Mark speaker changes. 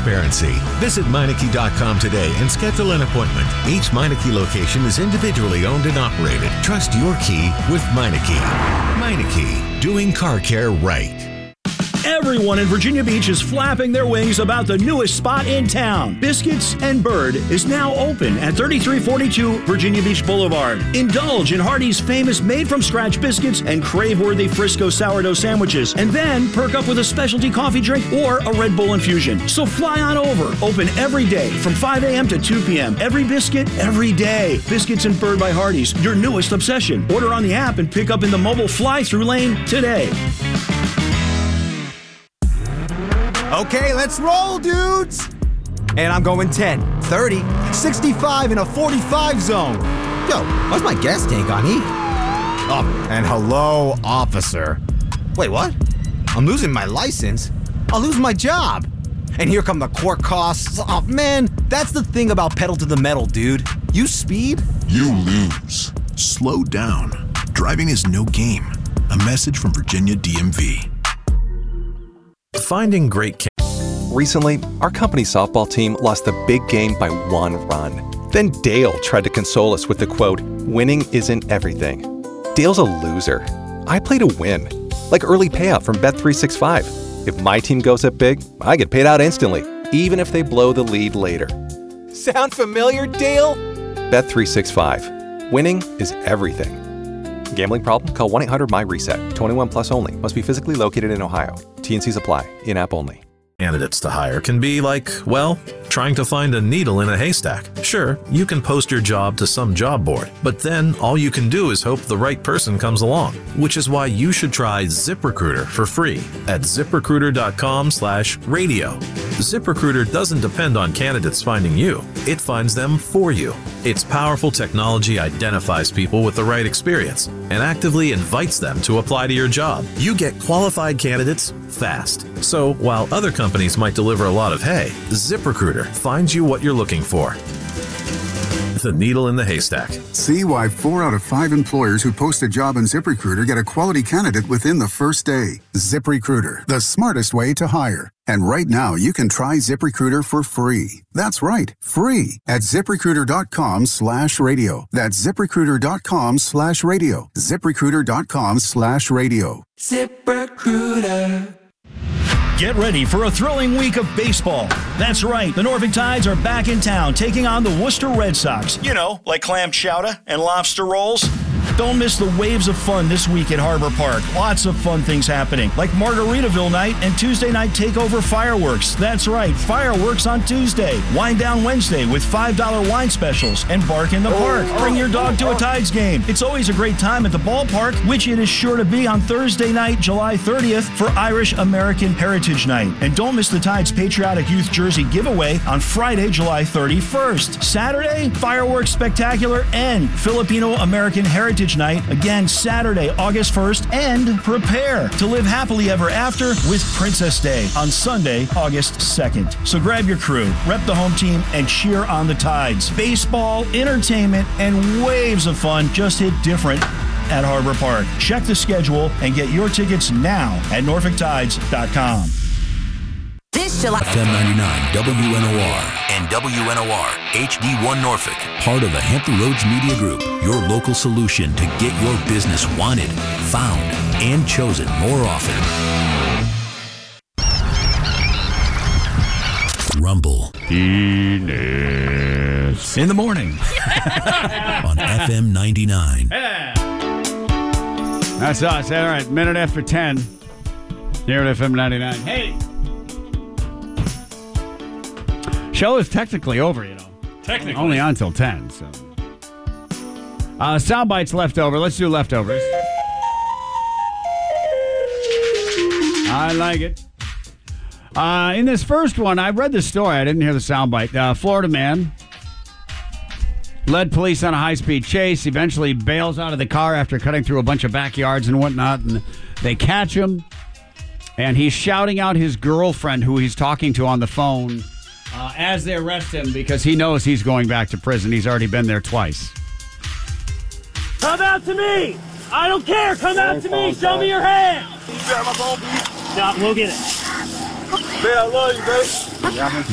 Speaker 1: transparency. Visit Meineke.com today and schedule an appointment. Each Meineke location is individually owned and operated. Trust your key with Meineke. Meineke, doing car care right.
Speaker 2: Everyone in Virginia Beach is flapping their wings about the newest spot in town. Biscuits and Bird is now open at 3342 Virginia Beach Boulevard. Indulge in Hardee's famous made-from-scratch biscuits and crave-worthy Frisco sourdough sandwiches, and then perk up with a specialty coffee drink or a Red Bull infusion. So fly on over. Open every day from 5 a.m. to 2 p.m. Every biscuit, every day. Biscuits and Bird by Hardee's, your newest obsession. Order on the app and pick up in the mobile fly-through lane today.
Speaker 3: Okay, let's roll, dudes! And I'm going 10, 30, 65 in a 45 zone. Yo, what's my gas tank on E? Oh, and hello, officer. Wait, what? I'm losing my license? I'll lose my job. And here come the court costs. Oh, man, that's the thing about pedal to the metal, dude. You speed,
Speaker 4: you lose. Slow down. Driving is no game. A message from Virginia DMV.
Speaker 1: Finding great
Speaker 5: Recently, our company softball team lost the big game by 1 run. Then Dale tried to console us with the quote, "Winning isn't everything." Dale's a loser. I play to win. Like early payout from Bet365. If my team goes up big, I get paid out instantly, even if they blow the lead later. Sound familiar, Dale? Bet365. Winning is everything. Gambling problem? Call 1-800-MY-RESET. 21 plus only. Must be physically located in Ohio. T&Cs apply. In-app only.
Speaker 1: Candidates to hire can be like, well, trying to find a needle in a haystack. Sure, you can post your job to some job board, but then all you can do is hope the right person comes along, which is why you should try ZipRecruiter for free at ZipRecruiter.com/radio. ZipRecruiter doesn't depend on candidates finding you. It finds them for you. Its powerful technology identifies people with the right experience and actively invites them to apply to your job. You get qualified candidates fast. So while other companies might deliver a lot of hay, ZipRecruiter finds you what you're looking for. The needle in the haystack.
Speaker 6: See why 4 out of 5 employers who post a job on ZipRecruiter get a quality candidate within the first day. ZipRecruiter, the smartest way to hire. And right now, you can try ZipRecruiter for free. That's right, free at ZipRecruiter.com/radio. That's ZipRecruiter.com/radio. ZipRecruiter.com/radio.
Speaker 7: ZipRecruiter.
Speaker 2: Get ready for a thrilling week of baseball. That's right, the Norfolk Tides are back in town taking on the Worcester Red Sox. You know, like clam chowder and lobster rolls. Don't miss the waves of fun this week at Harbor Park. Lots of fun things happening, like Margaritaville night and Tuesday night takeover fireworks. That's right, fireworks on Tuesday. Wind down Wednesday with $5 wine specials and Bark in the Park. Bring your dog to a Tides game. It's always a great time at the ballpark, which it is sure to be on Thursday night, July 30th for Irish American Heritage Night. And don't miss the Tides Patriotic Youth Jersey giveaway on Friday, July 31st. Saturday, fireworks spectacular and Filipino American Heritage Night, again Saturday, August 1st, and prepare to live happily ever after with Princess Day on Sunday, August 2nd. So grab your crew, rep the home team, and cheer on the Tides. Baseball, entertainment, and waves of fun just hit different at Harbor Park. Check the schedule and get your tickets now at NorfolkTides.com.
Speaker 7: This July.
Speaker 8: FM 99 WNOR and WNOR HD1 Norfolk. Part of the Hampton Roads Media Group. Your local solution to get your business wanted, found, and chosen more often. Rumble.
Speaker 9: Penis. In the morning.
Speaker 8: On FM 99.
Speaker 9: Yeah. That's us. All right. Minute after 10. Here at FM 99. Hey. Show is technically over, you know.
Speaker 10: Technically.
Speaker 9: Only on till 10, so. Sound bites left over. Let's do leftovers. I like it. In this first one, I read the story. I didn't hear the sound bite. Florida man led police on a high-speed chase, eventually bails out of the car after cutting through a bunch of backyards and whatnot, and they catch him, and he's shouting out his girlfriend who he's talking to on the phone as they arrest him because he knows he's going back to prison. He's already been there twice.
Speaker 11: Come out to me! I don't care! Come out to me! Show me your hand! Can you grab my phone, please? No, we'll get it. Man, I love you, baby.